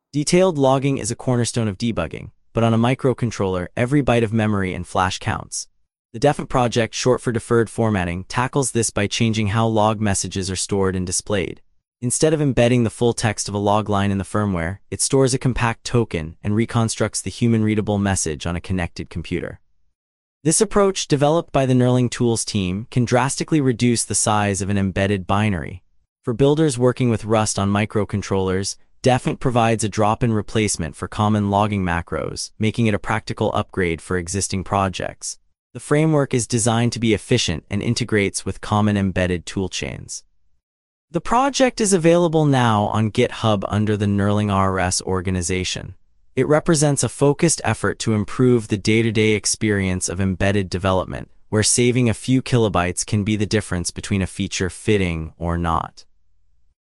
Detailed logging is a cornerstone of debugging, but on a microcontroller, every byte of memory and flash counts. The DEFFT project, short for Deferred Formatting, tackles this by changing how log messages are stored and displayed. Instead of embedding the full text of a log line in the firmware, it stores a compact token and reconstructs the human-readable message on a connected computer. This approach, developed by the Knurling Tools team, can drastically reduce the size of an embedded binary. For builders working with Rust on microcontrollers, DEFFT provides a drop-in replacement for common logging macros, making it a practical upgrade for existing projects. The framework is designed to be efficient and integrates with common embedded toolchains. The project is available now on GitHub under the Knurling RS organization. It represents a focused effort to improve the day-to-day experience of embedded development, where saving a few kilobytes can be the difference between a feature fitting or not.